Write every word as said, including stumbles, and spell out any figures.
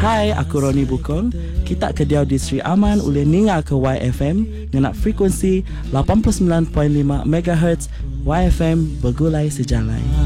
Hai, aku Roni Bukong. Kita kediau di Sri Aman boleh ningal ke Y F M dengan frekuensi lapan puluh sembilan perpuluhan lima megahertz. Y F M bergulai sejalan.